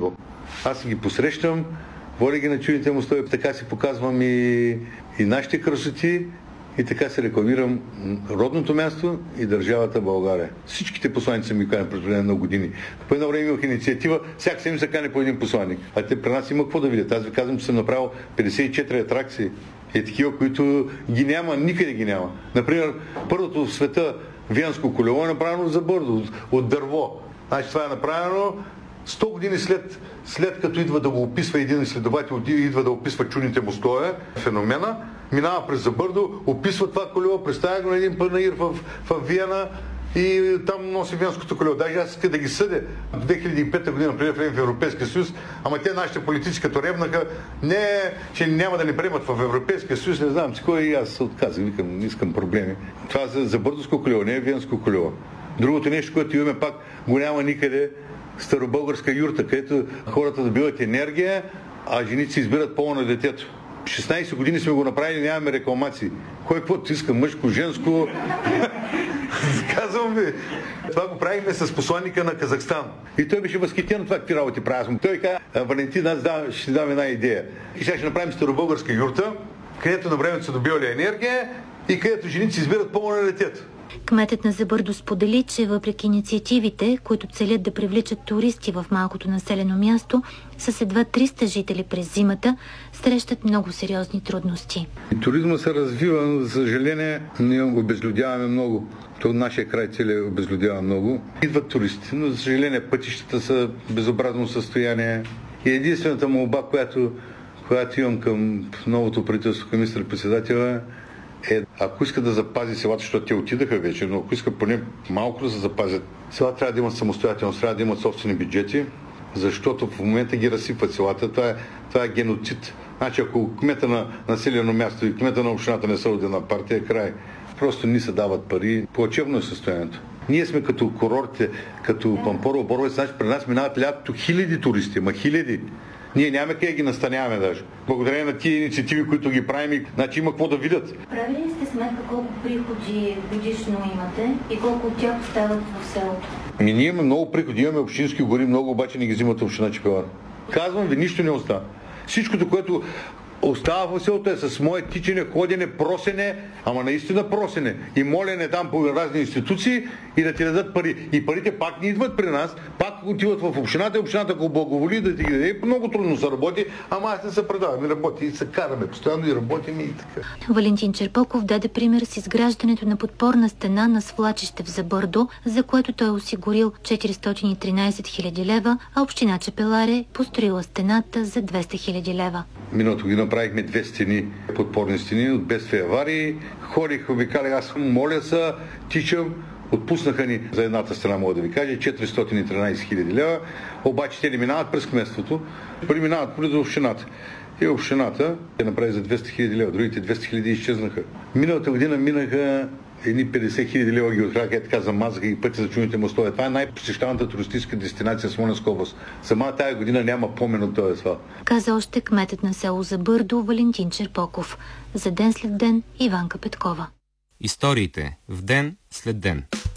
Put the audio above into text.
идвал. Аз ги посрещам, воля ги на чудните мостове, така си показвам и нашите красоти, и така се рекламирам родното място и държавата България. Всичките посланици ми канят през много години. По едно време имах инициатива, всяка седмица кане по един посланник. А те при нас има какво да видят. Аз ви казвам, че съм направил 54 атракции. Такива, които ги няма, никъде ги няма. Например, първото в света виенско колело е направено за бърдо, от дърво. Значи това е направено 100 години след като идва да го описва един изследовател, идва да описва чудните мостове, феномена, минава през Забърдо, описва това колело, представя го на един панаир в Виена и там носи виенското колело. Даже аз иска да ги съдя. 2005 година преди в Европейския съюз, ама те нашите политици като ревнаха, не, че няма да ни приемат в Европейския съюз, не знам си кой, и аз се отказах, викам, не искам проблеми. Това за бърдовско колело, не е виенско колело. Другото нещо, което имаме пак, го няма никъде, старобългарска юрта, където хората добиват енергия, а жените си избират пола на детето. 16 години сме го направили, нямаме рекламации. Кой каквото иска, мъжко, женско. Казвам ви, това го правихме с посланника на Казахстан. И той беше възхитен от това, какви работи правя. Той каза, Валентин, аз ще дам една идея. И сега ще направим старобългарска юрта, където на времето са добивали енергия и където жените си избират пола на детето. Кметът на Забърдо сподели, че въпреки инициативите, които целят да привличат туристи в малкото населено място, с едва 300 жители през зимата, срещат много сериозни трудности. Туризма се развива, но за съжаление ние обезлюдяваме много. То нашия край целия обезлюдява много. Идват туристи, но за съжаление пътищата са в безобразно състояние. И единствената молба, която имам към новото правителство, към министър-председателя, ако иска да запази селата, защото те отидаха вече, но ако иска поне малко да се запазят, селата трябва да имат самостоятелност, трябва да имат собствени бюджети, защото в момента ги разсипват селата. Това е геноцид. Значи ако кмета на населено място и кмета на общината не са от една партия, край. Просто ни се дават пари. Плачевно е състоянието. Ние сме като курортите, като Пампорово, Боровец, значи при нас минават лятото хиляди туристи, хиляди. Ние нямаме къде ги настаняваме даже. Благодарение на тия инициативи, които ги правим, значи има какво да видят. Правили ли сте сметка колко приходи годишно имате и колко от тях остават в селото? Ние имаме много приходи, имаме общински гори, много обаче не ги взимат община Чепелар. Казвам ви, нищо не остава. Всичкото, което остава в селото е с мое тичане, ходене, просене, ама наистина просене и молене там по разни институции и да ти дадат пари. И парите пак не идват при нас, пак отиват в общината и общината го благоволи да ти ги даде. Много трудно се работи, ама аз не се предавам и работи и се караме постоянно и работим и така. Валентин Черпоков даде пример с изграждането на подпорна стена на свлачище в Забърдо, за което той осигурил 413 хиляди лева, а община Чепеларе построила стената за 200 хиляди лева. Миналото година направихме 2 стени, подпорни стени от бедствия и аварии. Ходих, обикалях, аз моля се, тичам. Отпуснаха ни за едната страна, мога да ви кажа, 413 хиляди лева, обаче те не минават през кметството, преминават през общината. И общината направи за 200 хиляди лева, другите 200 хиляди изчезнаха. Миналата година минаха едни 50 хиляди лева ги отхраха, така замазаха и пътя за чудните мостове. Това е най-посещаваната туристическа дестинация в Смолянска област. Сама тая година няма помен от този свал. Каза още кметът на село Забърдо Валентин Черпоков. За ден след ден Иванка Петкова. Историите в ден след ден.